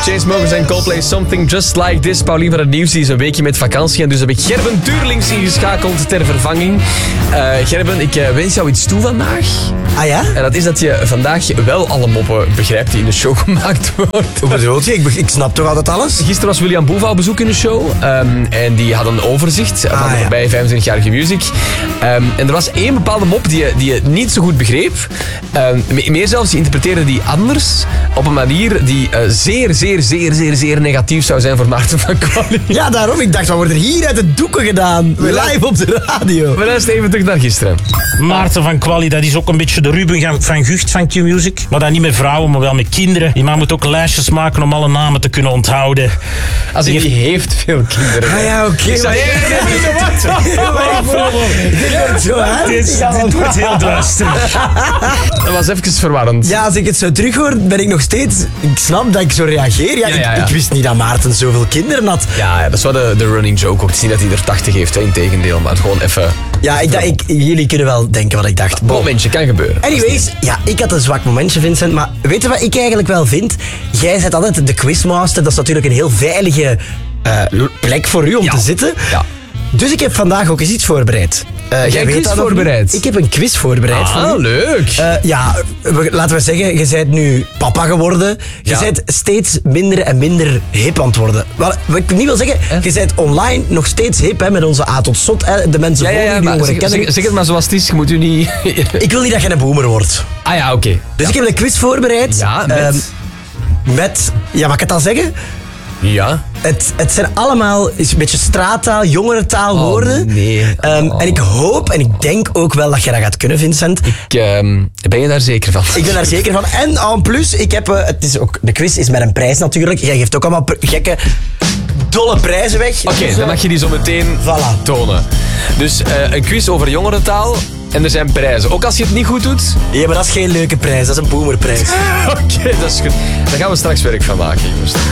Chainsmokers en Coldplay, Something Just Like This. Paulien van het Nieuws is een weekje met vakantie en dus heb ik Gerben Tuurlings ingeschakeld ter vervanging. Gerben, ik wens jou iets toe vandaag. Ah ja? En dat is dat je vandaag wel alle moppen begrijpt die in de show gemaakt worden. Hoe bedoelt je? Ik snap toch altijd alles? Gisteren was William Boeva op bezoek in de show. En die had een overzicht van de voorbije 25-jarige music. En er was één bepaalde mop die je niet zo goed begreep. Meer zelfs, die interpreteerde die anders. Op een manier die zeer negatief zou zijn voor Maarten van Quali. Ja, daarom. Ik dacht, wat wordt er hier uit de doeken gedaan? Live op de radio. We luisteren even terug naar gisteren. Maarten van Quali, dat is ook een beetje de Ruben van Gucht van Q-Music. Maar dan niet met vrouwen, maar wel met kinderen. Die man moet ook lijstjes maken om alle namen te kunnen onthouden. Als hij heeft veel kinderen. Ah ja, oké. Dit wordt heel duister. Dat was even verwarrend. Ja, als ik het zo terughoor, ben ik nog steeds... Ik snap dat ik zo reageer. Ja. Ik wist niet dat Maarten zoveel kinderen had. Ja, dat is wel de running joke ook. Het is niet dat hij er 80 heeft, integendeel. Maar gewoon even... Ja, jullie kunnen wel denken wat ik dacht. Momentje, kan gebeuren. Anyways, ja, ik had een zwak momentje, Vincent. Maar weet je wat ik eigenlijk wel vind? Jij bent altijd de quizmaster. Dat is natuurlijk een heel veilige plek voor u om te zitten. Ja. Dus ik heb vandaag ook eens iets voorbereid. Jij een quiz voorbereid? Ik heb een quiz voorbereid. Ah, leuk. Laten we zeggen, je bent nu papa geworden. Je bent steeds minder en minder hip aan het worden. Wat ik niet wil zeggen, je bent online nog steeds hip hè, met onze A tot Zot. Hè, de mensen voor die jongeren kennen. Zeg het maar zoals het is, je moet u niet... Ik wil niet dat je een boomer wordt. Ah ja, oké. Dus ik heb een quiz voorbereid. Ja, met... Ja, mag ik het al zeggen? Ja. Het zijn allemaal een beetje straattaal, jongerentaal woorden. Nee. En ik hoop en ik denk ook wel dat je dat gaat kunnen, Vincent. Ben je daar zeker van? Ik ben daar zeker van. En en plus, ik heb... het is ook, de quiz is met een prijs natuurlijk. Jij geeft ook allemaal gekke, dolle prijzen weg. Oké, dan mag je die zo meteen Voilà. tonen. Dus een quiz over jongerentaal en er zijn prijzen. Ook als je het niet goed doet? Ja, maar dat is geen leuke prijs. Dat is een boomerprijs. Oké, dat is goed. Daar gaan we straks werk van maken, jongens.